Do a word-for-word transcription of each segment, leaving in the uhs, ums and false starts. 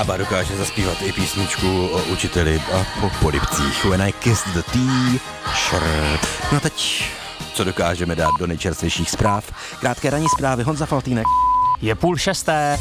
Bába dokáže zaspívat i písničku o učiteli a po polipcích. When I kissed the T-shirt. No a teď, co dokážeme dát do nejčerstvějších zpráv? Krátké ranní zprávy, Honza Faltýnek. Je půl šesté.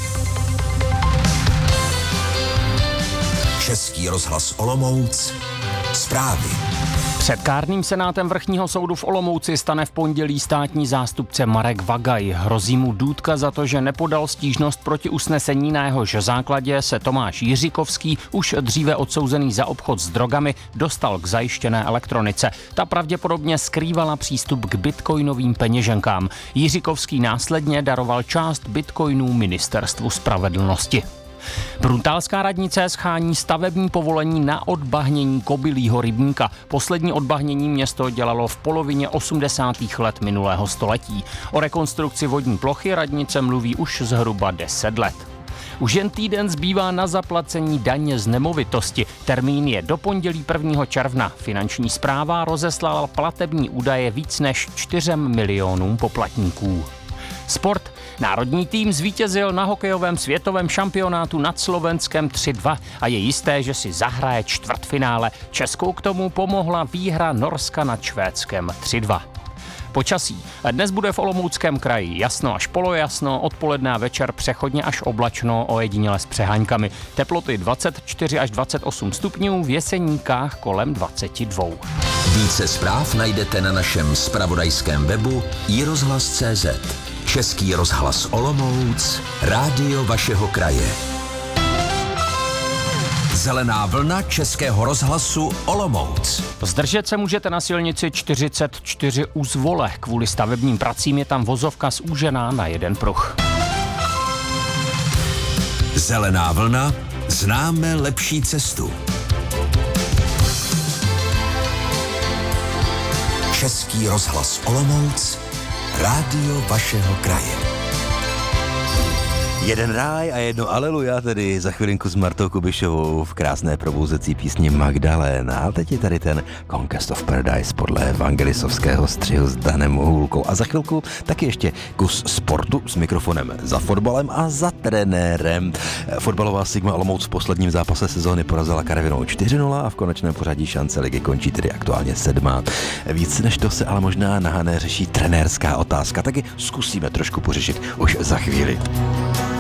Český rozhlas Olomouc. Zprávy. Před kárným senátem vrchního soudu v Olomouci stane v pondělí státní zástupce Marek Vagaj. Hrozí mu důtka za to, že nepodal stížnost proti usnesení, na jehož základě se Tomáš Jiříkovský, už dříve odsouzený za obchod s drogami, dostal k zajištěné elektronice. Ta pravděpodobně skrývala přístup k bitcoinovým peněženkám. Jiříkovský následně daroval část bitcoinů Ministerstvu spravedlnosti. Bruntálská radnice schání stavební povolení na odbahnění Kobylího rybníka. Poslední odbahnění město dělalo v polovině osmdesátých let minulého století. O rekonstrukci vodní plochy radnice mluví už zhruba deset let. Už jen týden zbývá na zaplacení daně z nemovitosti. Termín je do pondělí prvního června. Finanční správa rozeslala platební údaje víc než čtyřem milionům poplatníků. Sport. Národní tým zvítězil na hokejovém světovém šampionátu nad Slovenskem tři dva a je jisté, že si zahraje čtvrtfinále. Českou k tomu pomohla výhra Norska nad Švédskem tři dva. Počasí. Dnes bude v Olomouckém kraji jasno až polojasno, odpoledne a večer přechodně až oblačno, ojediněle s přeháňkami. Teploty dvacet čtyři až dvacet osm stupňů, v Jeseníkách kolem dvacet dva. Více zpráv najdete na našem zpravodajském webu i rozhlas tečka cé zet. Český rozhlas Olomouc, rádio vašeho kraje. Zelená vlna Českého rozhlasu Olomouc. Zdržet se můžete na silnici čtyřicet čtyři u Zvole. Kvůli stavebním pracím je tam vozovka zúžená na jeden pruh. Zelená vlna, známe lepší cestu. Český rozhlas Olomouc, rádio vašeho kraje. Jeden ráj a jedno aleluja, tedy za chvilinku s Martou Kubišovou v krásné probouzecí písni Magdalena. A teď je tady ten Conquest of Paradise podle evangelisovského střihu s Danem Mohůlkou. A za chvilku taky ještě kus sportu s mikrofonem za fotbalem a za trenérem. Fotbalová Sigma Olomouc v posledním zápase sezóny porazila Karvinou čtyři nula a v konečném pořadí šance ligy končí tedy aktuálně sedmá. Víc než to se ale možná na Hané řeší trenérská otázka, taky zkusíme trošku pořešit už za chvíli.